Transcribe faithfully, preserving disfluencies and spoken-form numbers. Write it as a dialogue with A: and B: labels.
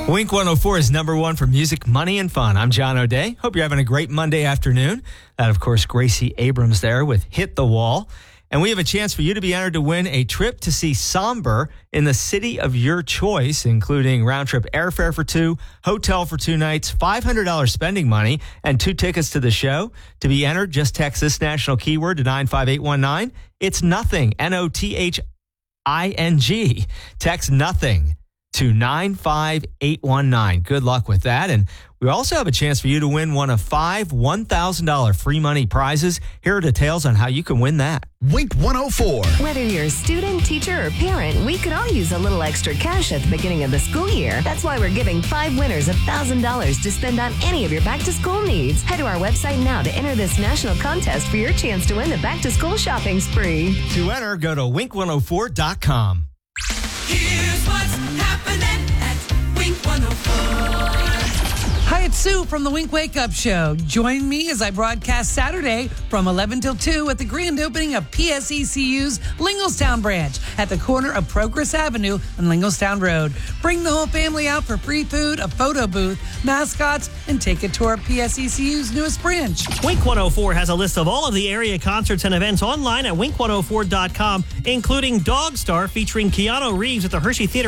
A: Wink one oh four is number one for music, money, and fun. I'm John O'Day. Hope you're having a great Monday afternoon. And, of course, Gracie Abrams there with Hit the Wall. And we have a chance for you to be entered to win a trip to see Somber in the city of your choice, including round-trip airfare for two, hotel for two nights, five hundred dollars spending money, and two tickets to the show. To be entered, just text this national keyword to nine five eight one nine. It's nothing, N O T H I N G. Text nothing to nine five eight one nine. Good luck with that. And we also have a chance for you to win one of five one thousand dollars free money prizes. Here are details on how you can win that.
B: Wink one oh four.
C: Whether you're a student, teacher, or parent, we could all use a little extra cash at the beginning of the school year. That's why we're giving five winners one thousand dollars to spend on any of your back-to-school needs. Head to our website now to enter this national contest for your chance to win the back-to-school shopping spree.
A: To enter, go to wink one oh four dot com.
D: Here's what's happening at Wink one oh four.
E: Hi, it's Sue from the Wink Wake Up Show. Join me as I broadcast Saturday from eleven till two at the grand opening of P S E C U's Linglestown branch at the corner of Progress Avenue and Linglestown Road. Bring the whole family out for free food, a photo booth, mascots, and take a tour of P S E C U's newest branch.
F: Wink one oh four has a list of all of the area concerts and events online at wink one oh four dot com, including Dog Star featuring Keanu Reeves at the Hershey Theater